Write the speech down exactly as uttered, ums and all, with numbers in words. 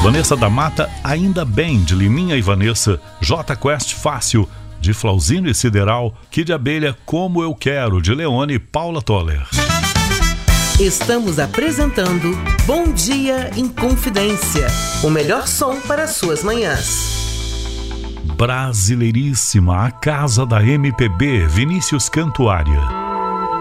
Vanessa da Mata, Ainda Bem, de Liminha e Vanessa. J Quest, Fácil, de Flauzino e Sideral. Kid Abelha, Como Eu Quero, de Leone e Paula Toller. Estamos apresentando Bom Dia em Confidência, o melhor som para suas manhãs. Brasileiríssima, a casa da M P B, Vinícius Cantuária.